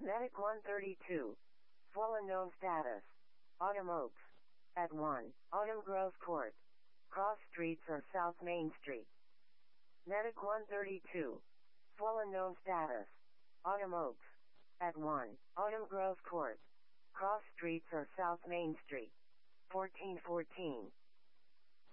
Medic 132. Swollen known status. Autumn Oaks. At 1. Autumn Grove Court. Cross streets or South Main Street. Medic 132. Swollen known status. Autumn Oaks. At 1. Autumn Grove Court. Cross streets or South Main Street. 1414.